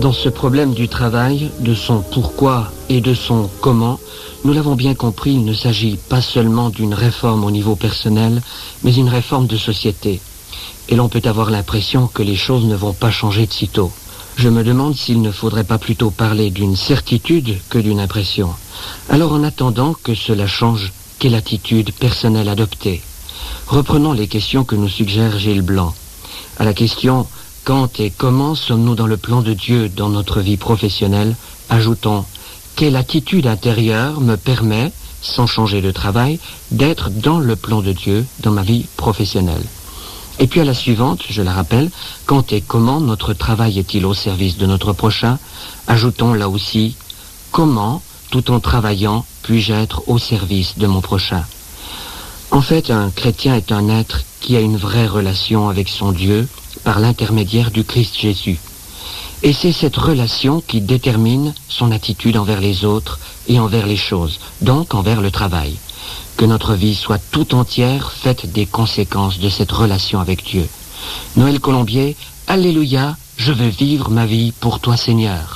Dans ce problème du travail, de son pourquoi et de son comment, nous l'avons bien compris, il ne s'agit pas seulement d'une réforme au niveau personnel, mais une réforme de société. Et l'on peut avoir l'impression que les choses ne vont pas changer de sitôt. Je me demande s'il ne faudrait pas plutôt parler d'une certitude que d'une impression. Alors en attendant que cela change, quelle attitude personnelle adopter? Reprenons les questions que nous suggère Gilles Blanc. À la question « Quand et comment sommes-nous dans le plan de Dieu dans notre vie professionnelle ?» ajoutons « Quelle attitude intérieure me permet, sans changer de travail, d'être dans le plan de Dieu dans ma vie professionnelle ?» Et puis à la suivante, je la rappelle, « Quand et comment notre travail est-il au service de notre prochain ?» Ajoutons là aussi « Comment, tout en travaillant, puis-je être au service de mon prochain ?» En fait, un chrétien est un être qui a une vraie relation avec son Dieu par l'intermédiaire du Christ Jésus. Et c'est cette relation qui détermine son attitude envers les autres et envers les choses, donc envers le travail. Que notre vie soit tout entière faite des conséquences de cette relation avec Dieu. Noël Colombier, Alléluia, je veux vivre ma vie pour toi Seigneur.